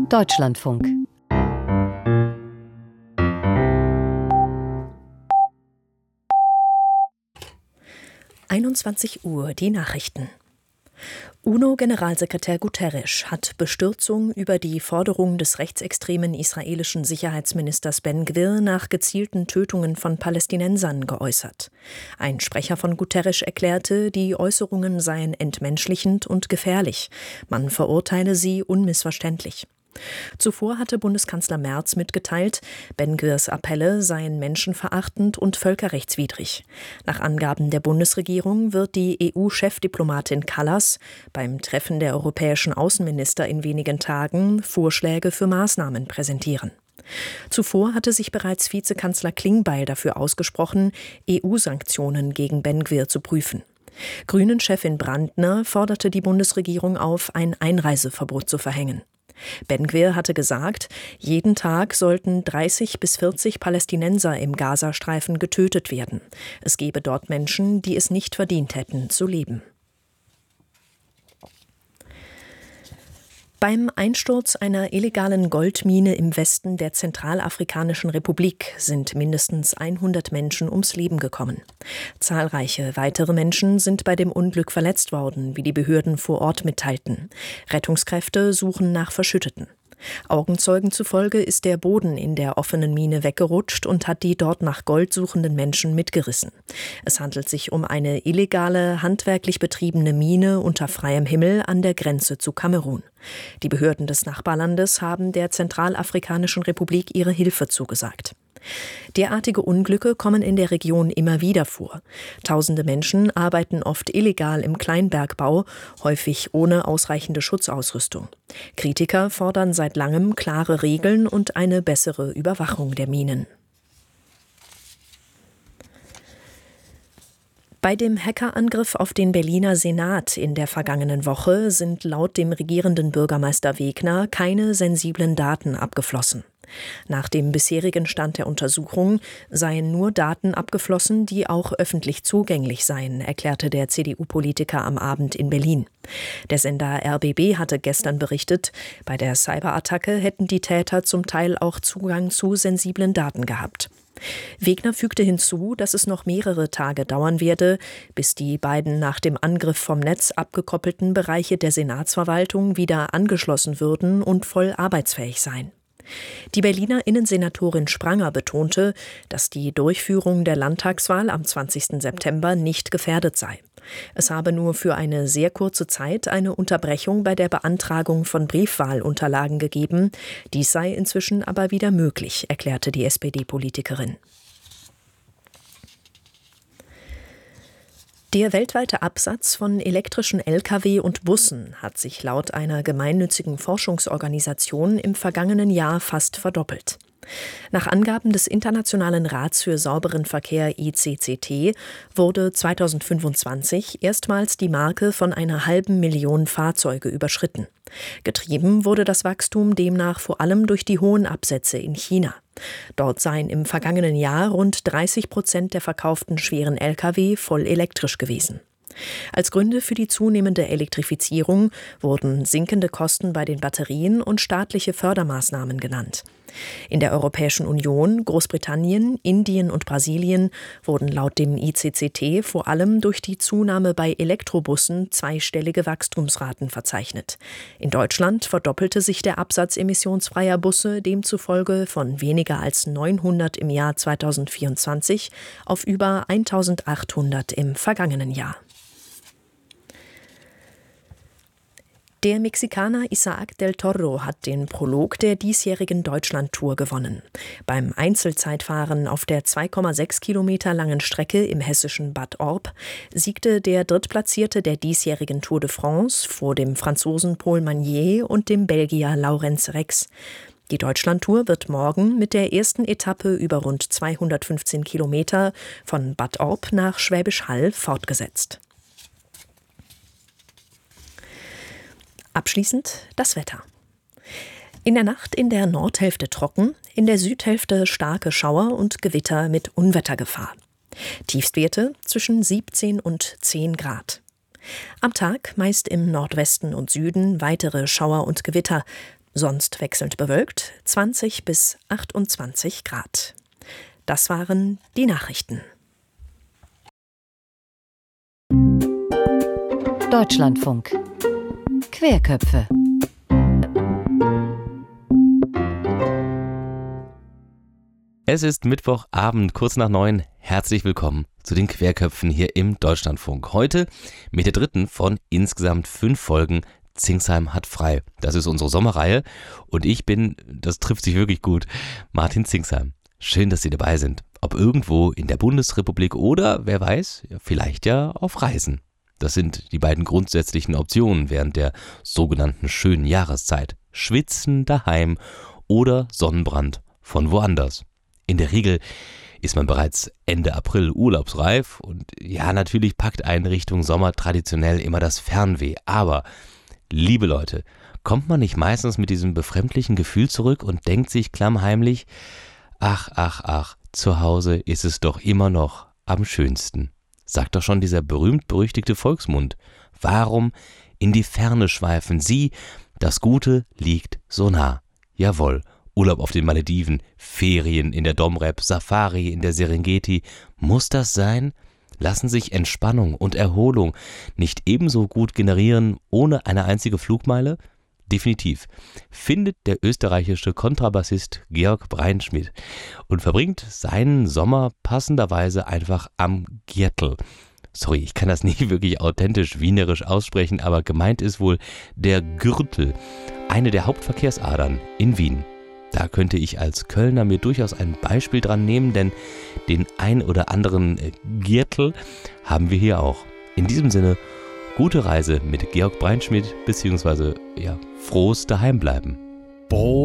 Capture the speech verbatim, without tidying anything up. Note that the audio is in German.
Deutschlandfunk. einundzwanzig Uhr, die Nachrichten. UNO-Generalsekretär Guterres hat Bestürzung über die Forderung des rechtsextremen israelischen Sicherheitsministers Ben Gvir nach gezielten Tötungen von Palästinensern geäußert. Ein Sprecher von Guterres erklärte, die Äußerungen seien entmenschlichend und gefährlich. Man verurteile sie unmissverständlich. Zuvor hatte Bundeskanzler Merz mitgeteilt, Ben Gvirs Appelle seien menschenverachtend und völkerrechtswidrig. Nach Angaben der Bundesregierung wird die E U-Chefdiplomatin Kallas beim Treffen der europäischen Außenminister in wenigen Tagen Vorschläge für Maßnahmen präsentieren. Zuvor hatte sich bereits Vizekanzler Klingbeil dafür ausgesprochen, E U-Sanktionen gegen Ben Gvir zu prüfen. Grünen-Chefin Brandner forderte die Bundesregierung auf, ein Einreiseverbot zu verhängen. Ben Gvir hatte gesagt, jeden Tag sollten dreißig bis vierzig Palästinenser im Gazastreifen getötet werden. Es gebe dort Menschen, die es nicht verdient hätten, zu leben. Beim Einsturz einer illegalen Goldmine im Westen der Zentralafrikanischen Republik sind mindestens hundert Menschen ums Leben gekommen. Zahlreiche weitere Menschen sind bei dem Unglück verletzt worden, wie die Behörden vor Ort mitteilten. Rettungskräfte suchen nach Verschütteten. Augenzeugen zufolge ist der Boden in der offenen Mine weggerutscht und hat die dort nach Gold suchenden Menschen mitgerissen. Es handelt sich um eine illegale, handwerklich betriebene Mine unter freiem Himmel an der Grenze zu Kamerun. Die Behörden des Nachbarlandes haben der Zentralafrikanischen Republik ihre Hilfe zugesagt. Derartige Unglücke kommen in der Region immer wieder vor. Tausende Menschen arbeiten oft illegal im Kleinbergbau, häufig ohne ausreichende Schutzausrüstung. Kritiker fordern seit langem klare Regeln und eine bessere Überwachung der Minen. Bei dem Hackerangriff auf den Berliner Senat in der vergangenen Woche sind laut dem regierenden Bürgermeister Wegner keine sensiblen Daten abgeflossen. Nach dem bisherigen Stand der Untersuchung seien nur Daten abgeflossen, die auch öffentlich zugänglich seien, erklärte der C D U-Politiker am Abend in Berlin. Der Sender R B B hatte gestern berichtet, bei der Cyberattacke hätten die Täter zum Teil auch Zugang zu sensiblen Daten gehabt. Wegner fügte hinzu, dass es noch mehrere Tage dauern werde, bis die beiden nach dem Angriff vom Netz abgekoppelten Bereiche der Senatsverwaltung wieder angeschlossen würden und voll arbeitsfähig seien. Die Berliner Innensenatorin Spranger betonte, dass die Durchführung der Landtagswahl am zwanzigsten September nicht gefährdet sei. Es habe nur für eine sehr kurze Zeit eine Unterbrechung bei der Beantragung von Briefwahlunterlagen gegeben. Dies sei inzwischen aber wieder möglich, erklärte die S P D-Politikerin. Der weltweite Absatz von elektrischen L K W und Bussen hat sich laut einer gemeinnützigen Forschungsorganisation im vergangenen Jahr fast verdoppelt. Nach Angaben des Internationalen Rats für sauberen Verkehr I C C T wurde zweitausendfünfundzwanzig erstmals die Marke von einer halben Million Fahrzeuge überschritten. Getrieben wurde das Wachstum demnach vor allem durch die hohen Absätze in China. Dort seien im vergangenen Jahr rund dreißig Prozent der verkauften schweren L K W voll elektrisch gewesen. Als Gründe für die zunehmende Elektrifizierung wurden sinkende Kosten bei den Batterien und staatliche Fördermaßnahmen genannt. In der Europäischen Union, Großbritannien, Indien und Brasilien wurden laut dem I C C T vor allem durch die Zunahme bei Elektrobussen zweistellige Wachstumsraten verzeichnet. In Deutschland verdoppelte sich der Absatz emissionsfreier Busse demzufolge von weniger als neunhundert im Jahr zweitausendvierundzwanzig auf über eintausendachthundert im vergangenen Jahr. Der Mexikaner Isaac del Toro hat den Prolog der diesjährigen Deutschland-Tour gewonnen. Beim Einzelzeitfahren auf der zwei Komma sechs Kilometer langen Strecke im hessischen Bad Orb siegte der Drittplatzierte der diesjährigen Tour de France vor dem Franzosen Paul Magnier und dem Belgier Laurens Rex. Die Deutschlandtour wird morgen mit der ersten Etappe über rund zweihundertfünfzehn Kilometer von Bad Orb nach Schwäbisch Hall fortgesetzt. Abschließend das Wetter. In der Nacht in der Nordhälfte trocken, in der Südhälfte starke Schauer und Gewitter mit Unwettergefahr. Tiefstwerte zwischen siebzehn und zehn Grad. Am Tag meist im Nordwesten und Süden weitere Schauer und Gewitter. sonst wechselnd bewölkt, zwanzig bis achtundzwanzig Grad. Das waren die Nachrichten. Deutschlandfunk. Querköpfe. Es ist Mittwochabend, kurz nach neun. Herzlich willkommen zu den Querköpfen hier im Deutschlandfunk. Heute mit der dritten von insgesamt fünf Folgen Zingsheim hat frei. Das ist unsere Sommerreihe und ich bin, das trifft sich wirklich gut, Martin Zingsheim. Schön, dass Sie dabei sind. Ob irgendwo in der Bundesrepublik oder, wer weiß, vielleicht ja auf Reisen. Das sind die beiden grundsätzlichen Optionen während der sogenannten schönen Jahreszeit. Schwitzen daheim oder Sonnenbrand von woanders. In der Regel ist man bereits Ende April urlaubsreif und ja, natürlich packt einen Richtung Sommer traditionell immer das Fernweh. Aber, liebe Leute, kommt man nicht meistens mit diesem befremdlichen Gefühl zurück und denkt sich klammheimlich, ach, ach, ach, zu Hause ist es doch immer noch am schönsten. Sagt doch schon dieser berühmt-berüchtigte Volksmund. Warum in die Ferne schweifen Sie? Das Gute liegt so nah. Jawohl. Urlaub auf den Malediven, Ferien in der Domrep, Safari in der Serengeti. Muss das sein? Lassen sich Entspannung und Erholung nicht ebenso gut generieren ohne eine einzige Flugmeile? Definitiv. Findet der österreichische Kontrabassist Georg Breinschmidt und verbringt seinen Sommer passenderweise einfach am Gürtel. Sorry, ich kann das nicht wirklich authentisch wienerisch aussprechen, aber gemeint ist wohl der Gürtel, eine der Hauptverkehrsadern in Wien. Da könnte ich als Kölner mir durchaus ein Beispiel dran nehmen, denn den ein oder anderen Gürtel haben wir hier auch. In diesem Sinne, gute Reise mit Georg Breinschmidt, beziehungsweise ja, frohes Daheimbleiben. Brot